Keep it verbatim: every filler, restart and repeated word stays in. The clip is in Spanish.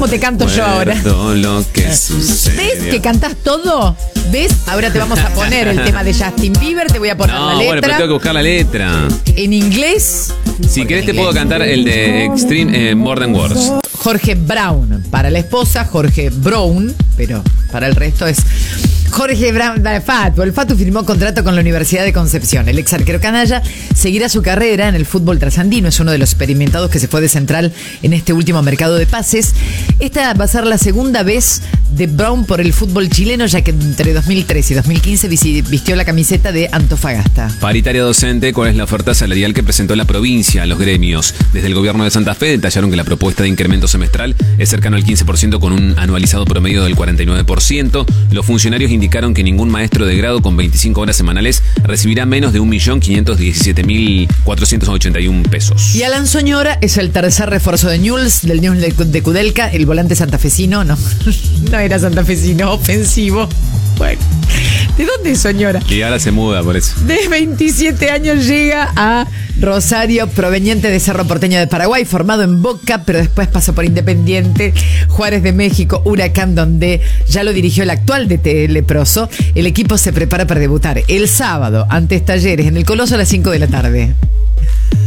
cómo te canto yo ahora. Todo lo que sucedió. ¿Ves que cantás todo? ¿Ves? Ahora te vamos a poner el tema de Justin Bieber, te voy a poner No, la letra. bueno, pero tengo que buscar la letra. En inglés. Si querés te puedo cantar el de Extreme eh, More Than Words. Jorge Brown para la esposa, Jorge Brown, pero para el resto es Jorge Brown. Fatu. El Fatu firmó contrato con la Universidad de Concepción. El ex arquero canalla seguirá su carrera en el fútbol trasandino. Es uno de los experimentados que se fue de central en este último mercado de pases. Esta va a ser la segunda vez de Brown por el fútbol chileno, ya que entre dos mil trece y dos mil quince vistió la camiseta de Antofagasta. Paritaria docente, ¿cuál es la oferta salarial que presentó la provincia a los gremios? Desde el gobierno de Santa Fe detallaron que la propuesta de incremento semestral es cercano al quince por ciento con un anualizado promedio del cuarenta y nueve por ciento. Los funcionarios indicaron que ningún maestro de grado con veinticinco horas semanales recibirá menos de un millón quinientos diecisiete mil cuatrocientos ochenta y uno pesos. Y Alan Soñora es el tercer refuerzo de Newell's, del Newell's de Kudelka, el volante santafesino, no, no era santafesino, ofensivo. Bueno, ¿de dónde es Soñora? Y ahora se muda por eso. De veintisiete años llega a Rosario, proveniente de Cerro Porteño de Paraguay, formado en Boca, pero después pasó por Independiente, Juárez de México, Huracán, donde ya lo dirigió el actual D T leproso. El equipo se prepara para debutar el sábado ante Talleres en el Coloso a las cinco de la tarde.